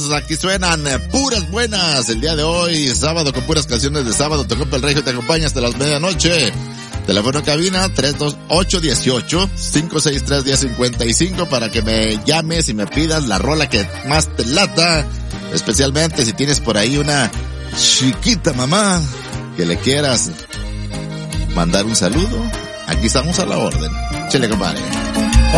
aquí suenan puras buenas. El día de hoy, sábado, con puras canciones de sábado. Te compra el regio, te acompaña hasta las medianoche. Teléfono cabina 328-563-1055 para que me llames y me pidas la rola que más te lata. Especialmente si tienes por ahí una chiquita mamá que le quieras mandar un saludo. Aquí estamos a la orden. Chile, compadre.